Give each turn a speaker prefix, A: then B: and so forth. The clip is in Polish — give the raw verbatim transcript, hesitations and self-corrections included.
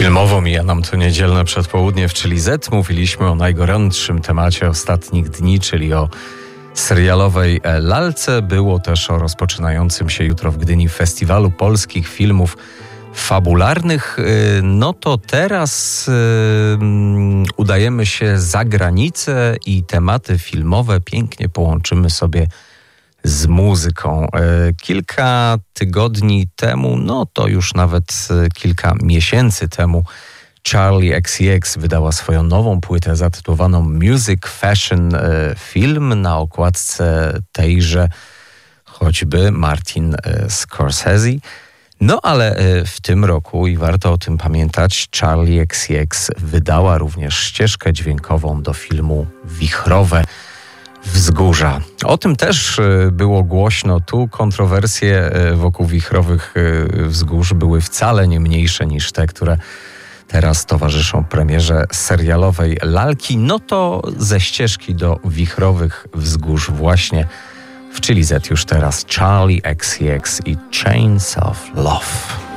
A: Filmowo mija nam to niedzielne przedpołudnie w Chili Z. Mówiliśmy o najgorętszym temacie ostatnich dni, czyli o serialowej lalce. Było też o rozpoczynającym się jutro w Gdyni Festiwalu Polskich Filmów Fabularnych. No to teraz um, udajemy się za granicę i tematy filmowe pięknie połączymy sobie z muzyką. Kilka tygodni temu, no to już nawet kilka miesięcy temu, Charli X C X wydała swoją nową płytę zatytułowaną Music Fashion Film. Na okładce tejże choćby Martin Scorsese. No ale w tym roku, i warto o tym pamiętać, Charli X C X wydała również ścieżkę dźwiękową do filmu Wichrowe Wzgórza. O tym też było głośno. Tu kontrowersje wokół Wichrowych Wzgórz były wcale nie mniejsze niż te, które teraz towarzyszą premierze serialowej lalki. No to ze ścieżki do Wichrowych Wzgórz właśnie w Chili Z już teraz Charli X C X i Chains of Love.